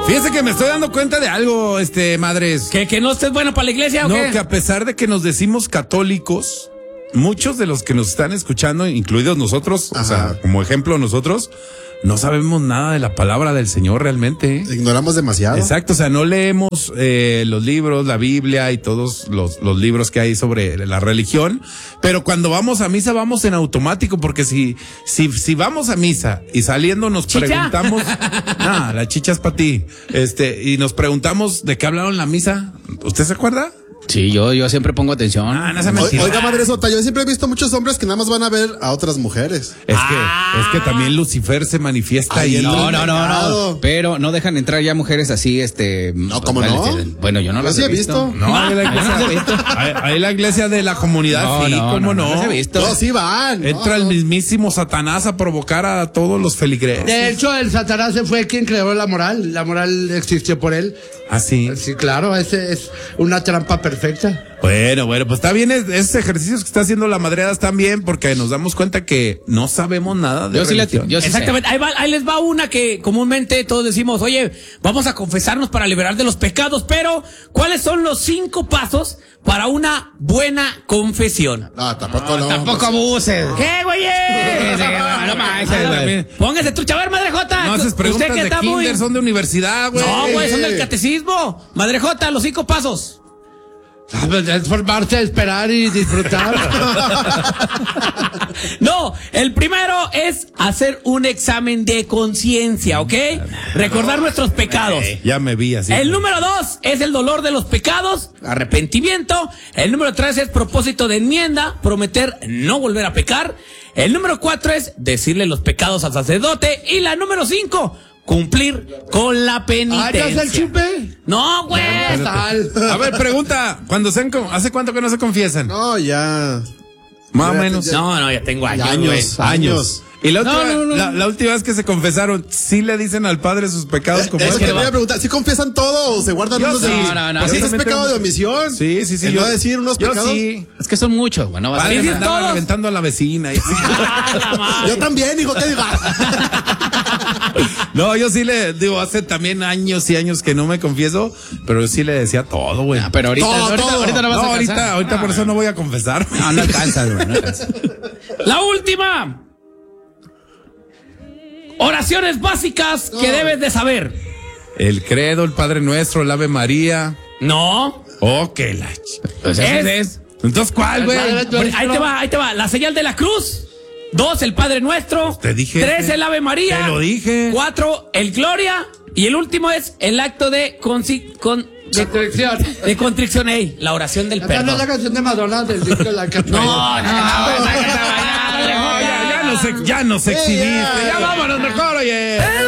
Fíjense que me estoy dando cuenta de algo, madres. ¿Que no estés bueno para la iglesia o No, qué? que a pesar de que nos decimos católicos, muchos de los que nos están escuchando, incluidos nosotros, Ajá. o sea, como ejemplo nosotros, no sabemos nada de la palabra del Señor realmente. Ignoramos demasiado. Exacto, o sea, no leemos los libros, la Biblia y todos los libros que hay sobre la religión, pero cuando vamos a misa vamos en automático, porque si vamos a misa y saliendo nos ¿Chicha? preguntamos, la chicha es para ti, y nos preguntamos de qué hablaron en la misa, ¿usted se acuerda? Sí, yo siempre pongo atención. No se mentira. Oiga, Madre Sota, yo siempre he visto muchos hombres que nada más van a ver a otras mujeres. Es que también Lucifer se manifiesta Ay, ahí. No. Pero no dejan entrar ya mujeres así, No, ¿cómo no? Bueno, yo no Yo las sí he visto. No, ahí la iglesia de la comunidad, cómo no. No las he visto. No, sí van. Entra el mismísimo Satanás a provocar a todos los feligreses. De hecho, el Satanás fue quien creó la moral. La moral existió por él. ¿Ah, sí? Sí, claro, ese es una trampa perfecta. Bueno, pues está bien, esos ejercicios que está haciendo la madreada están bien, porque nos damos cuenta que no sabemos nada de religión. Yo sí sé. Exactamente, ahí les va una que comúnmente todos decimos, oye, vamos a confesarnos para liberar de los pecados, pero ¿cuáles son los 5 pasos para una buena confesión? No, tampoco no. Tampoco abuses. ¿Qué, güey? No manches. Póngase trucha, a ver, Madre Jota. No haces preguntas Usted que de está kinder, son de universidad, güey. No, güey, son del catecismo. Madre Jota, los 5 pasos. Es formarse, esperar y disfrutar. No, el primero es hacer un examen de conciencia, ¿ok? Recordar nuestros pecados. Ya me vi así. El número 2 es el dolor de los pecados, arrepentimiento. El número 3 es propósito de enmienda, prometer no volver a pecar. El número 4 es decirle los pecados al sacerdote. Y la número 5, cumplir con la penitencia. ¿Ya es el chupe? No, güey. A ver, pregunta, ¿hace cuánto que no se confiesan? No, ya. Más o Ya, menos. ya. No, ya tengo años, güey. Años. Y la última, No. La última vez que se confesaron, ¿sí le dicen al padre sus pecados como Es es? que te voy a preguntar, ¿sí confiesan todo o se guardan Yo unos sí. No. Pues Yo ese es también pecado tengo- de omisión. Sí. El no decir unos Yo pecados. sí. Es que son muchos, bueno, vas a Padre, ¿Dices me andaba todos? reventando a la vecina. Y así. Yo también, hijo, ¿qué diga? No, yo sí le digo, hace también años y años que no me confieso, pero yo sí le decía todo, güey. Pero ahorita Todo. ahorita no vas a alcanzar. ahorita por eso no voy a confesar. No alcanzas, güey, no alcanzas. La última. Oraciones básicas que debes de saber. El credo, el Padre Nuestro, el Ave María. No. Oh, que la Pues Es- Entonces, ¿cuál, güey? Ahí te va. La señal de la cruz. 2, el Padre Nuestro. Te dije. 3, el Ave María. Te lo dije. 4, el Gloria. Y el último es el acto de Constricción. de contrición, la oración del Esta no es perdón. la canción de Madonna del disco de la No, Ya nos exhibiste. ya. Ya vámonos mejor, oye.